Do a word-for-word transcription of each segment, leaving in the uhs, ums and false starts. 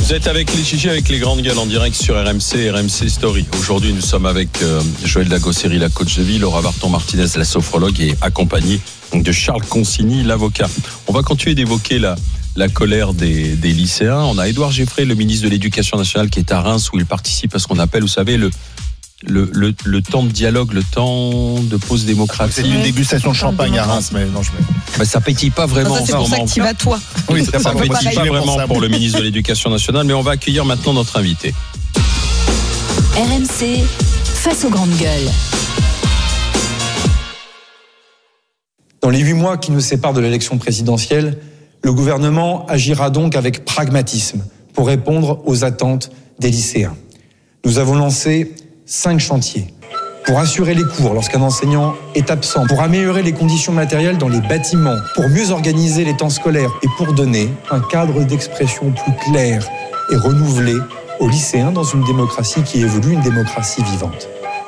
Vous êtes avec les Chichis, avec les grandes gueules en direct sur R M C, R M C Story. Aujourd'hui, nous sommes avec euh, Joël Dagosseri, la coach de vie, Laura Barton-Martinez, la sophrologue, et accompagnée de Charles Consigny, l'avocat. On va continuer d'évoquer la, la colère des, des lycéens. On a Édouard Geffray, le ministre de l'Éducation nationale, qui est à Reims, où il participe à ce qu'on appelle, vous savez, le... Le, le, le temps de dialogue, le temps de pause démocratique. C'est une dégustation de champagne à Reims, mais non, je me... bah, ça pétille pas vraiment. Ça, c'est pour ça que tu vas toi. Oui, ça, ça pétille pas vraiment pour le ministre de l'Éducation nationale, mais on va accueillir maintenant notre invité. R M C, face aux grandes gueules. Dans les huit mois qui nous séparent de l'élection présidentielle, le gouvernement agira donc avec pragmatisme pour répondre aux attentes des lycéens. Nous avons lancé cinq chantiers. Pour assurer les cours lorsqu'un enseignant est absent, pour améliorer les conditions matérielles dans les bâtiments, pour mieux organiser les temps scolaires et pour donner un cadre d'expression plus clair et renouvelé aux lycéens dans une démocratie qui évolue, une démocratie vivante.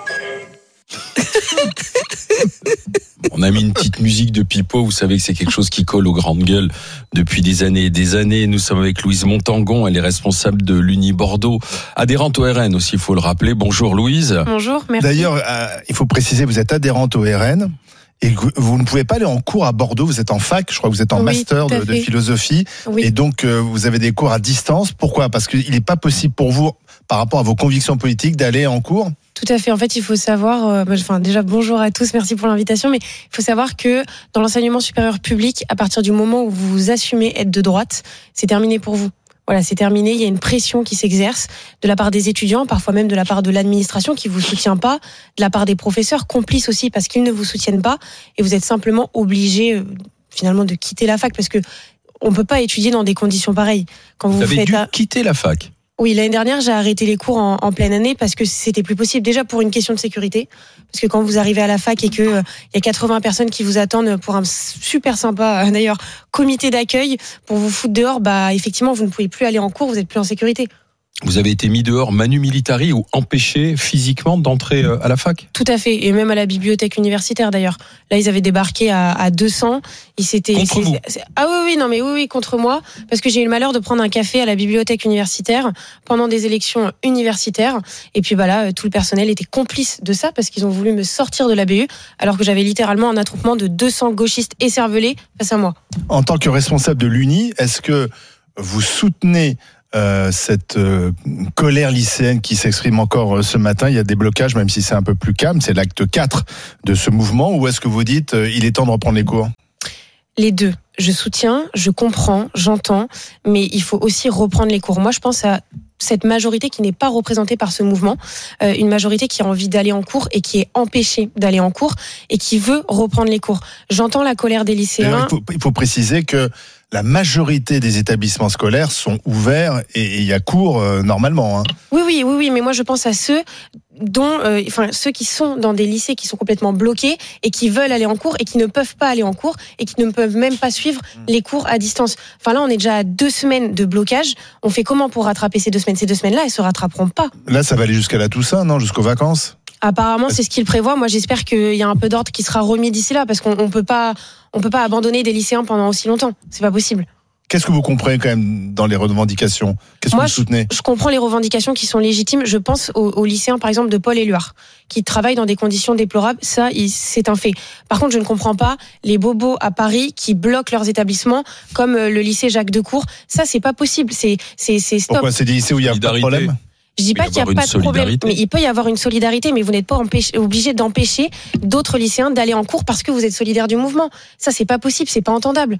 On a mis une petite musique de pipeau, vous savez que c'est quelque chose qui colle aux grandes gueules depuis des années et des années. Nous sommes avec Louise Montangon, elle est responsable de l'Uni Bordeaux, adhérente au R N aussi, il faut le rappeler. Bonjour Louise. Bonjour, merci. D'ailleurs, euh, il faut préciser, vous êtes adhérente au R N et vous ne pouvez pas aller en cours à Bordeaux, vous êtes en fac, je crois que vous êtes en oui, master de, de philosophie, oui. Et donc euh, vous avez des cours à distance. Pourquoi ? Parce qu'il n'est pas possible pour vous, par rapport à vos convictions politiques, d'aller en cours ? Tout à fait. En fait, il faut savoir, euh, enfin, déjà, bonjour à tous, merci pour l'invitation, mais il faut savoir que dans l'enseignement supérieur public, à partir du moment où vous assumez être de droite, c'est terminé pour vous. Voilà, c'est terminé. Il y a une pression qui s'exerce de la part des étudiants, parfois même de la part de l'administration qui vous soutient pas, de la part des professeurs, complices aussi parce qu'ils ne vous soutiennent pas, et vous êtes simplement obligé, euh, finalement, de quitter la fac parce que on peut pas étudier dans des conditions pareilles. Quand vous, vous avez faites dû à... quitter la fac. Oui, l'année dernière, j'ai arrêté les cours en, en pleine année parce que c'était plus possible. Déjà pour une question de sécurité, parce que quand vous arrivez à la fac et que il euh, y a quatre-vingts personnes qui vous attendent pour un super sympa, euh, d'ailleurs, comité d'accueil pour vous foutre dehors, bah effectivement, vous ne pouvez plus aller en cours, vous êtes plus en sécurité. Vous avez été mis dehors manu militari ou empêché physiquement d'entrer à la fac ? Tout à fait, et même à la bibliothèque universitaire d'ailleurs. Là, ils avaient débarqué à, à deux cents. Ils s'étaient. Contre vous ? Ah oui, oui, non, mais oui, oui, contre moi, parce que j'ai eu le malheur de prendre un café à la bibliothèque universitaire pendant des élections universitaires. Et puis bah là, tout le personnel était complice de ça parce qu'ils ont voulu me sortir de la B U, alors que j'avais littéralement un attroupement de deux cents gauchistes écervelés face à moi. En tant que responsable de l'Uni, est-ce que vous soutenez Euh, cette euh, colère lycéenne qui s'exprime encore euh, ce matin? Il y a des blocages, même si c'est un peu plus calme, c'est l'acte quatre de ce mouvement, ou est-ce que vous dites euh, il est temps de reprendre les cours? Les deux. Je soutiens, je comprends, j'entends, mais il faut aussi reprendre les cours. Moi, je pense à cette majorité qui n'est pas représentée par ce mouvement, euh, une majorité qui a envie d'aller en cours et qui est empêchée d'aller en cours et qui veut reprendre les cours. J'entends la colère des lycéens. Il faut, il faut préciser que la majorité des établissements scolaires sont ouverts et il y a cours euh, normalement. Hein. Oui, oui, oui, oui, mais moi je pense à ceux dont, euh, enfin ceux qui sont dans des lycées qui sont complètement bloqués et qui veulent aller en cours et qui ne peuvent pas aller en cours et qui ne peuvent même pas suivre les cours à distance. Enfin là, on est déjà à deux semaines de blocage. On fait comment pour rattraper ces deux semaines ? Ces deux semaines-là, elles se rattraperont pas. Là, ça va aller jusqu'à la Toussaint, non ? Jusqu'aux vacances ? Apparemment, c'est ce qu'il prévoit. Moi, j'espère qu'il y a un peu d'ordre qui sera remis d'ici là, parce qu'on on peut pas, on peut pas abandonner des lycéens pendant aussi longtemps. C'est pas possible. Qu'est-ce que vous comprenez quand même dans les revendications ? Qu'est-ce Moi, que vous soutenez ? je, je comprends les revendications qui sont légitimes. Je pense aux, aux lycéens, par exemple, de Paul-Éluard, qui travaillent dans des conditions déplorables. Ça, c'est un fait. Par contre, je ne comprends pas les bobos à Paris qui bloquent leurs établissements, comme le lycée Jacques Decour. Ça, c'est pas possible. C'est, c'est, c'est stop. Pourquoi ? C'est des lycées où il y a pas de problème ? Je dis pas qu'il n'y a pas de problème, mais il peut y avoir une solidarité, mais vous n'êtes pas empêché, obligé d'empêcher d'autres lycéens d'aller en cours parce que vous êtes solidaires du mouvement. Ça, c'est pas possible, c'est pas entendable.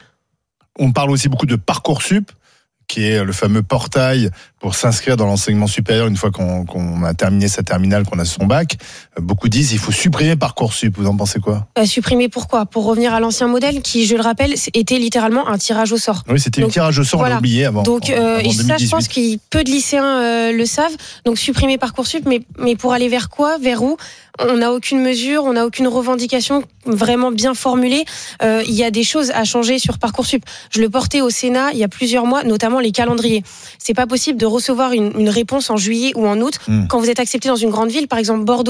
On parle aussi beaucoup de Parcoursup, qui est le fameux portail pour s'inscrire dans l'enseignement supérieur une fois qu'on, qu'on a terminé sa terminale, qu'on a son bac. Beaucoup disent qu'il faut supprimer Parcoursup. Vous en pensez quoi ? euh, Supprimer pourquoi ? Pour revenir à l'ancien modèle qui, je le rappelle, était littéralement un tirage au sort. Oui, c'était Donc, un tirage au sort, voilà. On l'a oublié avant. Donc, euh, avant et ça, je pense que peu de lycéens euh, le savent. Donc, supprimer Parcoursup, mais, mais pour aller vers quoi ? Vers où ? On n'a aucune mesure, on n'a aucune revendication vraiment bien formulée. Euh, il y a des choses à changer sur Parcoursup. Je le portais au Sénat il y a plusieurs mois, notamment les calendriers. C'est pas possible de recevoir une, une réponse en juillet ou en août mmh. quand vous êtes accepté dans une grande ville, par exemple Bordeaux,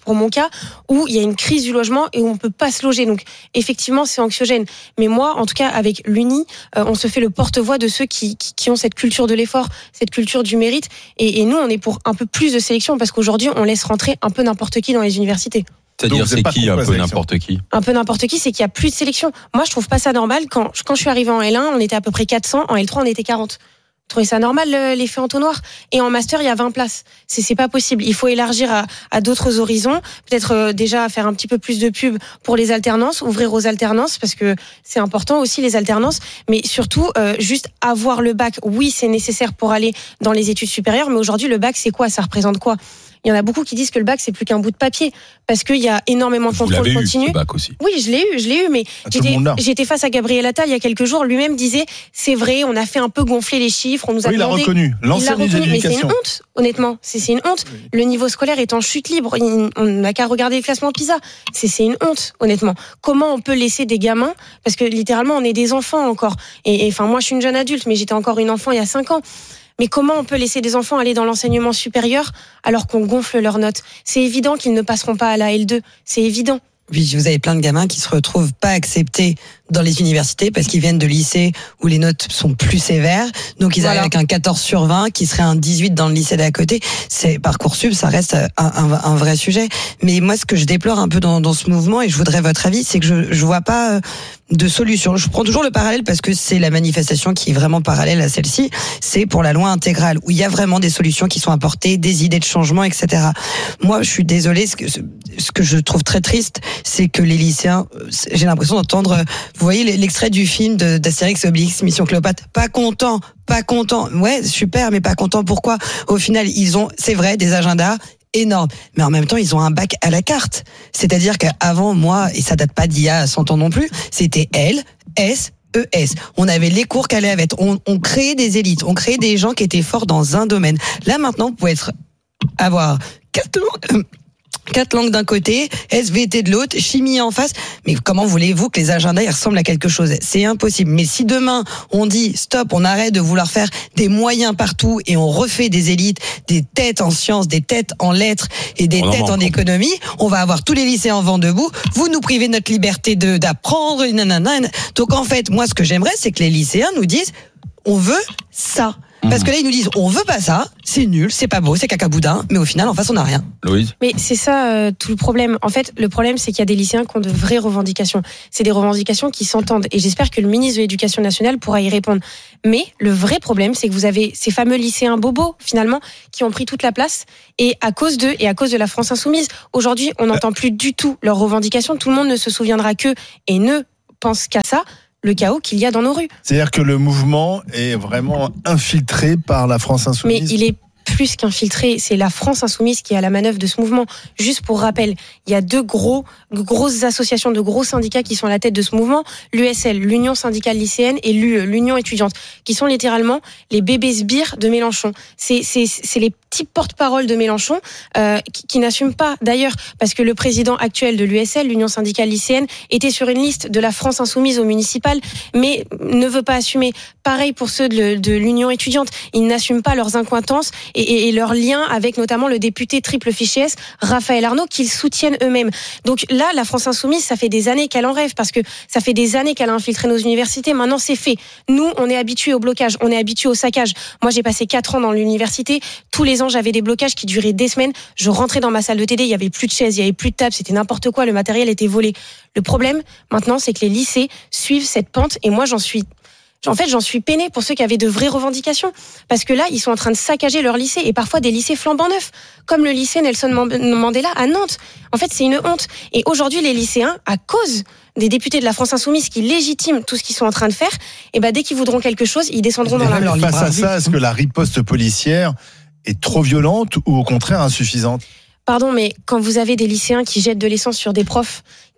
pour mon cas, où il y a une crise du logement et où on peut pas se loger. Donc effectivement, c'est anxiogène. Mais moi, en tout cas, avec l'Uni, euh, on se fait le porte-voix de ceux qui, qui, qui ont cette culture de l'effort, cette culture du mérite. Et, et nous, on est pour un peu plus de sélection parce qu'aujourd'hui, on laisse rentrer un peu n'importe qui dans les universités. C'est-à-dire, c'est qui un peu n'importe qui? Un peu n'importe qui, c'est qu'il y a plus de sélection. Moi, je trouve pas ça normal. Quand, quand je suis arrivée en L un, on était à peu près quatre cents. En L trois, on était quarante. Vous trouvez ça normal, l'effet entonnoir? Et en master, il y a vingt places. C'est, c'est pas possible. Il faut élargir à, à d'autres horizons. Peut-être euh, déjà faire un petit peu plus de pub pour les alternances, ouvrir aux alternances, parce que c'est important aussi les alternances. Mais surtout, euh, juste avoir le bac. Oui, c'est nécessaire pour aller dans les études supérieures. Mais aujourd'hui, le bac, c'est quoi? Ça représente quoi? Il y en a beaucoup qui disent que le bac, c'est plus qu'un bout de papier. Parce qu'il y a énormément de contrôle continu. Vous l'avez eu, ce bac aussi. Oui, je l'ai eu, je l'ai eu, mais j'étais, j'étais face à Gabriel Attal il y a quelques jours. Lui-même disait, c'est vrai, on a fait un peu gonfler les chiffres, on nous a oui, demandé. Il l'a reconnu. L'ancien ministre de l'Éducation. Mais c'est une honte, honnêtement. C'est, c'est une honte. Oui. Le niveau scolaire est en chute libre. On n'a qu'à regarder le classement PISA. C'est, c'est une honte, honnêtement. Comment on peut laisser des gamins, parce que littéralement, on est des enfants encore. Et, enfin, moi, je suis une jeune adulte, mais j'étais encore une enfant il y a cinq ans. Mais comment on peut laisser des enfants aller dans l'enseignement supérieur alors qu'on gonfle leurs notes? C'est évident qu'ils ne passeront pas à la L deux. C'est évident. Oui, vous avez plein de gamins qui se retrouvent pas acceptés dans les universités parce qu'ils viennent de lycées où les notes sont plus sévères. Donc ils voilà. arrivent avec un quatorze sur vingt qui serait un dix-huit dans le lycée d'à côté. C'est Parcoursup, ça reste un, un, un vrai sujet. Mais moi, ce que je déplore un peu dans, dans ce mouvement, et je voudrais votre avis, c'est que je, je vois pas de solution. Je prends toujours le parallèle parce que c'est la manifestation qui est vraiment parallèle à celle-ci. C'est pour la loi intégrale où il y a vraiment des solutions qui sont apportées, des idées de changement, et cetera. Moi, je suis désolée. Ce que, ce que je trouve très triste, c'est que les lycéens, j'ai l'impression d'entendre, vous voyez l'extrait du film de, d'Astérix et Obélix, Mission Cléopâtre, pas content, pas content. Ouais, super, mais pas content. Pourquoi? Au final, ils ont, c'est vrai, des agendas énormes, mais en même temps, ils ont un bac à la carte. C'est-à-dire qu'avant, moi, et ça date pas d'il y a cent ans non plus, c'était L, S, E S. On avait les cours qu'elle avait. On, on créait des élites, on créait des gens qui étaient forts dans un domaine. Là, maintenant, vous pouvez être, avoir quatre langues, quatre langues d'un côté, S V T de l'autre, chimie en face. Mais comment voulez-vous que les agendas ils ressemblent à quelque chose? C'est impossible. Mais si demain on dit stop, on arrête de vouloir faire des moyens partout et on refait des élites, des têtes en sciences, des têtes en lettres et des on têtes en, en économie, on va avoir tous les lycéens en vent debout. Vous nous privez de notre liberté de d'apprendre. Nanana. Donc en fait, moi ce que j'aimerais, c'est que les lycéens nous disent on veut ça. Parce que là, ils nous disent, on veut pas ça, c'est nul, c'est pas beau, c'est cacaboudin, mais au final, en face, on n'a rien. Louise? Mais c'est ça, euh, tout le problème. En fait, le problème, c'est qu'il y a des lycéens qui ont de vraies revendications. C'est des revendications qui s'entendent. Et j'espère que le ministre de l'Éducation nationale pourra y répondre. Mais le vrai problème, c'est que vous avez ces fameux lycéens bobos, finalement, qui ont pris toute la place. Et à cause d'eux, et à cause de la France insoumise, aujourd'hui, on n'entend plus du tout leurs revendications. Tout le monde ne se souviendra qu'eux et ne pense qu'à ça. Le chaos qu'il y a dans nos rues. C'est-à-dire que le mouvement est vraiment infiltré par la France insoumise. Mais il est plus qu'infiltré, c'est la France insoumise qui est à la manœuvre de ce mouvement. Juste pour rappel, il y a deux gros, grosses associations, de gros syndicats qui sont à la tête de ce mouvement, l'U S L, l'Union syndicale lycéenne, et l'U E, l'Union étudiante, qui sont littéralement les bébés sbires de Mélenchon. C'est, c'est, c'est les petits porte-parole de Mélenchon euh, qui, qui n'assument pas, d'ailleurs, parce que le président actuel de l'U S L, l'Union syndicale lycéenne, était sur une liste de la France insoumise au municipal, mais ne veut pas assumer. Pareil pour ceux de, de l'Union étudiante, ils n'assument pas leurs incointances et, et, et leurs liens avec notamment le député triple fichier S, Raphaël Arnaud, qu'ils soutiennent eux-mêmes. Donc là, la France insoumise, ça fait des années qu'elle en rêve, parce que ça fait des années qu'elle a infiltré nos universités. Maintenant, c'est fait. Nous, on est habitués au blocage, on est habitués au saccage. Moi, j'ai passé quatre ans dans l'université. Tous les ans, j'avais des blocages qui duraient des semaines. Je rentrais dans ma salle de T D, il y avait plus de chaises, il y avait plus de tables, c'était n'importe quoi. Le matériel était volé. Le problème, maintenant, c'est que les lycées suivent cette pente, et moi, j'en suis En fait, j'en suis peinée pour ceux qui avaient de vraies revendications. Parce que là, ils sont en train de saccager leur lycée, et parfois des lycées flambant neufs, comme le lycée Nelson Mandela à Nantes. En fait, c'est une honte. Et aujourd'hui, les lycéens, à cause des députés de la France insoumise qui légitiment tout ce qu'ils sont en train de faire, et ben dès qu'ils voudront quelque chose, ils descendront dans la rue. Face à ça, est-ce que la riposte policière est trop violente ou au contraire insuffisante? Pardon, mais quand vous avez des lycéens qui jettent de l'essence sur des profs,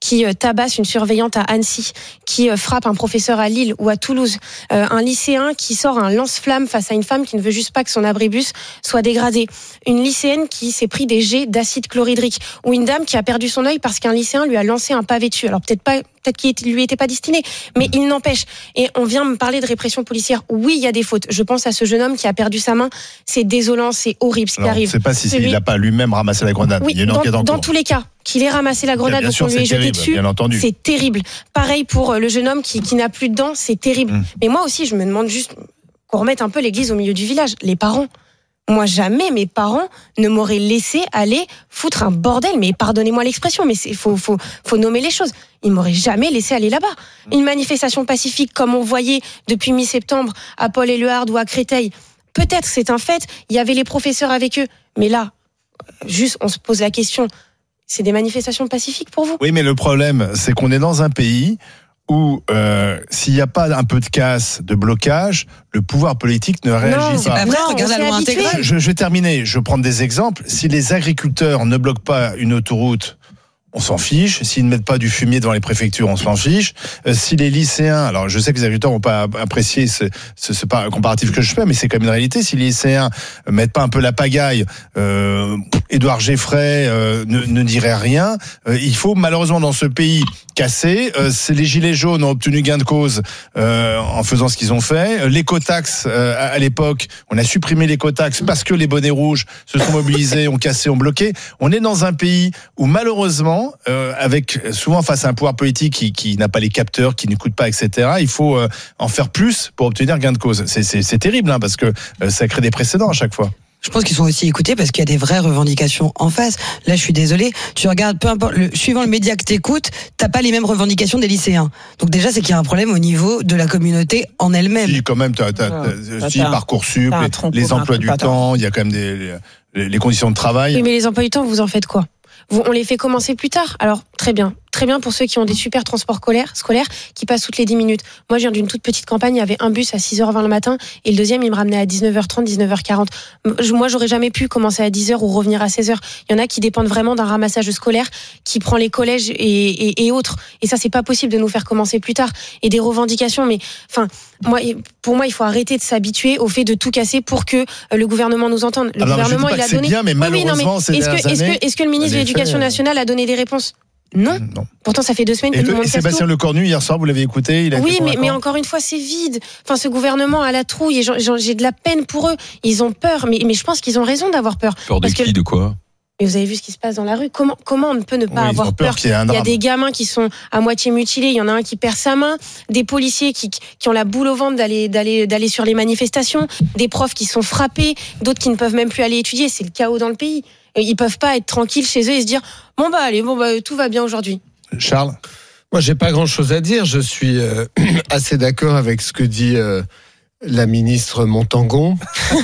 qui euh, tabasse une surveillante à Annecy, qui euh, frappe un professeur à Lille ou à Toulouse, euh, un lycéen qui sort un lance-flamme face à une femme qui ne veut juste pas que son abribus soit dégradé, une lycéenne qui s'est pris des jets d'acide chlorhydrique, ou une dame qui a perdu son œil parce qu'un lycéen lui a lancé un pavé dessus. Alors peut-être pas, peut-être qu'il lui était pas destiné, mais il n'empêche. Et on vient me parler de répression policière. Oui, il y a des fautes. Je pense à ce jeune homme qui a perdu sa main. C'est désolant, c'est horrible ce qui Alors, arrive. je ne sais pas si Celui... il n'a pas lui-même ramassé la grenade. Oui, il y a une dans, enquête en dans cours. tous les cas, qu'il ait ramassé la grenade bien, bien ou sûr, qu'on lui ait jeté terrible, dessus, bien entendu. c'est terrible. Pareil pour le jeune homme qui, qui n'a plus de dents, c'est terrible. Mmh. Mais moi aussi, je me demande juste qu'on remette un peu l'église au milieu du village. Les parents. Moi, jamais mes parents ne m'auraient laissé aller foutre un bordel. Mais pardonnez-moi l'expression, mais il faut, faut, faut nommer les choses. Ils m'auraient jamais laissé aller là-bas. Une manifestation pacifique, comme on voyait depuis mi-septembre à Paul-Éluard ou à Créteil, peut-être c'est un fait. Il y avait les professeurs avec eux. Mais là, juste, on se pose la question, c'est des manifestations pacifiques pour vous ? Oui, mais le problème, c'est qu'on est dans un pays où euh, s'il n'y a pas un peu de casse, de blocage, le pouvoir politique ne réagit non, pas. C'est pas vrai, non, regarde la loi intégrale. Je, je vais terminer, je vais prendre des exemples. Si les agriculteurs ne bloquent pas une autoroute, on s'en fiche. S'ils ne mettent pas du fumier devant les préfectures, on s'en fiche. Euh, si les lycéens, alors je sais que les agriculteurs n'ont pas apprécié ce, ce, ce comparatif que je fais, mais c'est quand même une réalité. Si les lycéens mettent pas un peu la pagaille, euh, Édouard Geffray euh, ne, ne dirait rien. Euh, il faut malheureusement dans ce pays cassé. Euh, c'est les gilets jaunes ont obtenu gain de cause euh, en faisant ce qu'ils ont fait. L'écotaxe euh, à, à l'époque, on a supprimé l'écotaxe parce que les bonnets rouges se sont mobilisés, ont cassé, ont bloqué. On est dans un pays où malheureusement Euh, avec souvent face à un pouvoir politique qui, qui n'a pas les capteurs, qui n'écoute pas, et cetera. Il faut euh, en faire plus pour obtenir gain de cause. C'est, c'est, c'est terrible hein, parce que euh, ça crée des précédents à chaque fois. Je pense qu'ils sont aussi écoutés parce qu'il y a des vraies revendications en face. Là, je suis désolée, tu regardes, peu importe, le, suivant le média que t'écoutes, t'as pas les mêmes revendications des lycéens. Donc déjà, c'est qu'il y a un problème au niveau de la communauté en elle-même. Si, quand même, t'as, t'as, t'as, t'as si, t'as Parcoursup, t'as les, les emplois du temps, il y a quand même des, les, les conditions de travail. Oui, mais les emplois du temps, vous en faites quoi ? Vous, on les fait commencer plus tard. Alors, très bien. Très bien pour ceux qui ont des super transports scolaires, scolaires qui passent toutes les dix minutes. Moi, je viens d'une toute petite campagne, il y avait un bus à six heures vingt le matin et le deuxième, il me ramenait à dix-neuf heures trente, dix-neuf heures quarante. Moi, j'aurais jamais pu commencer à dix heures ou revenir à seize heures. Il y en a qui dépendent vraiment d'un ramassage scolaire qui prend les collèges et, et, et autres. Et ça, c'est pas possible de nous faire commencer plus tard. Et des revendications, mais enfin, moi, pour moi, il faut arrêter de s'habituer au fait de tout casser pour que le gouvernement nous entende. Le Alors, gouvernement, je dis pas il a que c'est donné. bien, mais malheureusement, oui, oui, non, mais ces est-ce que, dernières est-ce années, que, est-ce que le ministre de l'Éducation fait, nationale a donné des réponses ? Non. non. Pourtant, ça fait deux semaines que et tout le monde Et Sébastien Lecornu, hier soir, vous l'avez écouté, il a oui, été mais, mais encore une fois, c'est vide. Enfin, ce gouvernement a la trouille et j'en, j'en, j'ai de la peine pour eux. Ils ont peur, mais, mais je pense qu'ils ont raison d'avoir peur. Peur de Parce qui, que, de quoi ? mais vous avez vu ce qui se passe dans la rue. Comment, comment on ne peut ne pas oui, avoir peur, peur ? qu'il y ait un Il y a drame. des gamins qui sont à moitié mutilés. Il y en a un qui perd sa main. Des policiers qui, qui ont la boule au ventre d'aller, d'aller, d'aller sur les manifestations. Des profs qui sont frappés. D'autres qui ne peuvent même plus aller étudier. C'est le chaos dans le pays. Ils peuvent pas être tranquilles chez eux et se dire bon bah allez, bon bah tout va bien aujourd'hui. Charles ? Moi, j'ai pas grand-chose à dire. Je suis euh, assez d'accord avec ce que dit euh, la ministre Montangon.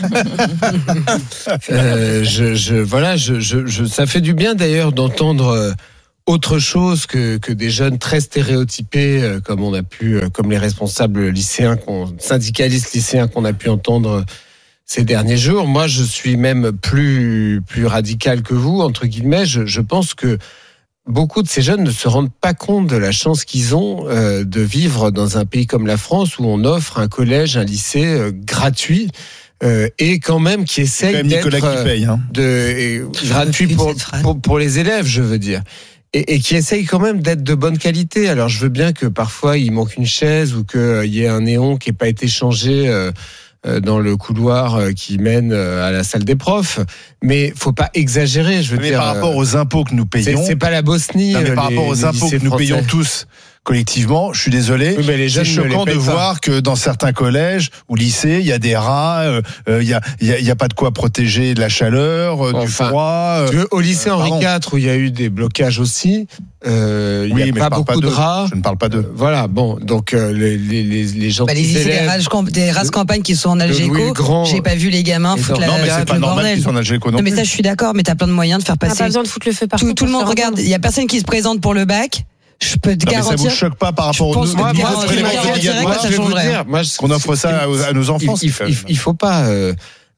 euh, je, je, voilà, je, je, je, ça fait du bien d'ailleurs d'entendre euh, autre chose que, que des jeunes très stéréotypés, euh, comme on a pu, euh, comme les responsables lycéens, qu'on, syndicalistes lycéens qu'on a pu entendre ces derniers jours. Moi, je suis même plus plus radical que vous, entre guillemets. Je, je pense que beaucoup de ces jeunes ne se rendent pas compte de la chance qu'ils ont euh, de vivre dans un pays comme la France où on offre un collège, un lycée euh, gratuit euh, et quand même qui essaye quand même d'être Nicolas qui paye, hein. de euh, gratuit pour, pour pour les élèves, je veux dire. Et, et qui essaye quand même d'être de bonne qualité. Alors je veux bien que parfois il manque une chaise ou qu'il euh, y ait un néon qui n'ait pas été changé euh, dans le couloir qui mène à la salle des profs, mais faut pas exagérer. Je veux mais dire, par rapport aux impôts que nous payons, c'est, c'est pas la Bosnie. Non, mais par les, rapport aux impôts que nous français. payons tous collectivement, je suis désolé, oui, mais les c'est choquant de voir que dans certains collèges ou lycées, il y a des rats, il euh, y a il y a, y a pas de quoi protéger de la chaleur, euh, enfin, du froid. Tu veux, au lycée euh, Henri quatre où il y a eu des blocages aussi, euh, il oui, y a mais pas je beaucoup pas de rats. Je ne parle pas de. Euh, voilà, bon, donc euh, les les les, les gens bah, les lycées des races, des races campagnes qui sont en Algéco, j'ai pas vu les gamins foutre la non, mais c'est pas normal bordel. qu'ils sont en Algéco non, non mais plus. ça je suis d'accord, mais t'as plein de moyens de faire passer. T'as pas besoin de foutre le feu partout. Tout, tout le monde regarde, il y a personne qui se présente pour le bac. Je peux te non, garantir. Mais ça vous choque pas par rapport aux moi, moi, moi, moi, ça changerait. moi, qu'on offre ça à, à nos enfants. Il, il, il, il faut pas. Euh,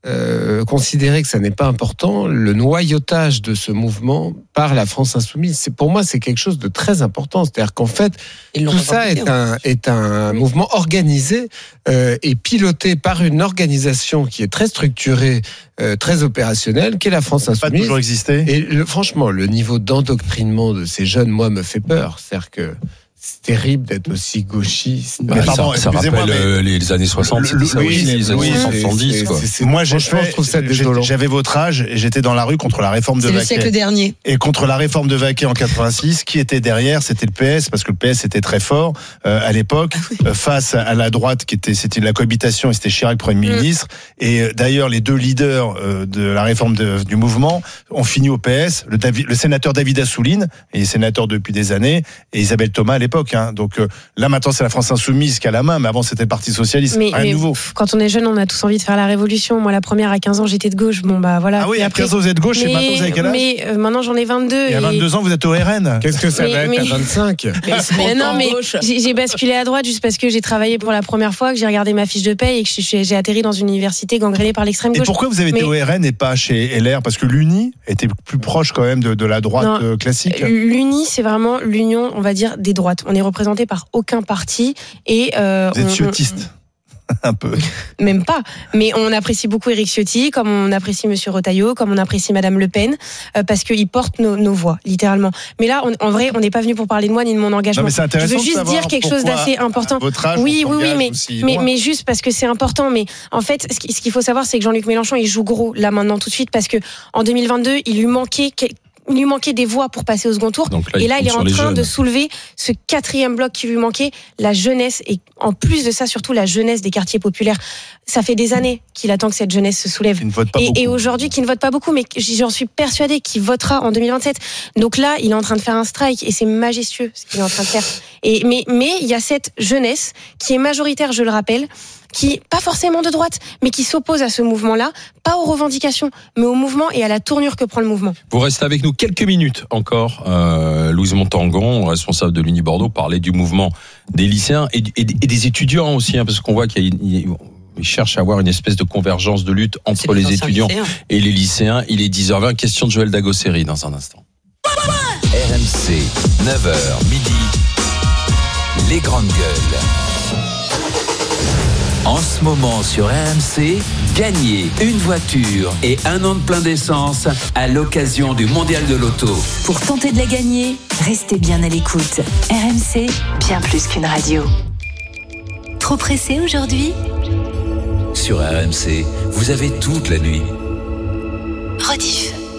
euh, considérer que ça n'est pas important le noyautage de ce mouvement par la France insoumise. C'est, pour moi, c'est quelque chose de très important. C'est-à-dire qu'en fait, tout ça est un, est un mouvement organisé euh, et piloté par une organisation qui est très structurée, euh, très opérationnelle, qui est la France insoumise. Pas toujours existé. Et le, franchement, le niveau d'endoctrinement de ces jeunes, moi, me fait peur. C'est-à-dire que c'est terrible d'être aussi gauchiste. Mais pardon, ça, ça rappelle mais... les, les années soixante, le, le, ça oui, aussi, les années oui, soixante-dix. Quoi. C'est, c'est, moi, j'ai fait, je trouve ça désolant. J'avais votre âge et j'étais dans la rue contre la réforme de Vaquet. C'est le siècle dernier. Et contre la réforme de Vaquet en quatre-vingt-six, qui était derrière, c'était le P S, parce que le P S était très fort euh, à l'époque, euh, face à la droite, qui était, c'était de la cohabitation, et c'était Chirac Premier mmh. ministre. Et euh, d'ailleurs, les deux leaders euh, de la réforme de, du mouvement ont fini au P S. Le, David, le sénateur David Assouline, il est sénateur depuis des années, et Isabelle Thomas à l'époque. Hein, donc euh, là, maintenant, c'est la France insoumise qui a la main, mais avant, c'était le Parti socialiste. Mais, Rien mais de nouveau. Quand on est jeune, on a tous envie de faire la révolution. Moi, la première, à quinze ans, j'étais de gauche. Bon, bah voilà. Ah oui, à quinze ans, vous êtes de gauche, mais, et maintenant, vous avez quel âge? Mais euh, maintenant, j'en ai vingt-deux. Et et à vingt-deux ans, vous êtes au R N. Qu'est-ce que ça mais, va être mais... à vingt-cinq? mais, mais non, mais j'ai, j'ai basculé à droite juste parce que j'ai travaillé pour la première fois, que j'ai regardé ma fiche de paye et que j'ai, j'ai atterri dans une université gangrénée par l'extrême gauche. Et pourquoi vous avez été mais... au R N et pas chez L R? Parce que l'Uni était plus proche quand même de, de la droite non, classique. L'Uni, c'est vraiment l'union, on va dire, des droites. On n'est représenté par aucun parti. Et euh, vous êtes on, ciotiste un peu. Même pas. Mais on apprécie beaucoup Éric Ciotti, comme on apprécie Monsieur Retailleau, comme on apprécie Madame Le Pen, euh, parce qu'ils portent nos, nos voix, littéralement. Mais là, on, en vrai, on n'est pas venu pour parler de moi ni de mon engagement. Non, mais c'est intéressant. Je veux juste dire quelque chose d'assez important. Votre âge, oui, oui, oui, mais, mais, mais juste parce que c'est important. Mais en fait, ce qu'il faut savoir, c'est que Jean-Luc Mélenchon, il joue gros là maintenant tout de suite, parce que en deux mille vingt-deux, il lui manquait. Il lui manquait des voix pour passer au second tour. Là, et là, il est en train jeunes. de soulever ce quatrième bloc qui lui manquait, la jeunesse. Et en plus de ça, surtout la jeunesse des quartiers populaires. Ça fait des années qu'il attend que cette jeunesse se soulève. Qui ne vote pas et, beaucoup. et aujourd'hui, qui ne vote pas beaucoup, mais j'en suis persuadée qu'il votera en deux mille vingt-sept. Donc là, il est en train de faire un strike et c'est majestueux ce qu'il est en train de faire. Et, mais, mais il y a cette jeunesse qui est majoritaire, je le rappelle, qui, pas forcément de droite, mais qui s'oppose à ce mouvement-là, pas aux revendications, mais au mouvement et à la tournure que prend le mouvement. Vous restez avec nous quelques minutes encore. Euh, Louise Montangon, responsable de l'Uni Bordeaux, parlait du mouvement des lycéens et, et, et des étudiants aussi, hein, parce qu'on voit qu'il y a, il cherche à avoir une espèce de convergence de lutte entre les étudiants lycéens. et les lycéens. Il est dix heures vingt, question de Joël Dagosseri dans un instant. R M C, neuf heures midi, les grandes gueules. En ce moment sur R M C, gagnez une voiture et un an de plein d'essence à l'occasion du Mondial de l'Auto. Pour tenter de la gagner, restez bien à l'écoute. R M C, bien plus qu'une radio. Trop pressé aujourd'hui ? Sur R M C, vous avez toute la nuit. Rediff.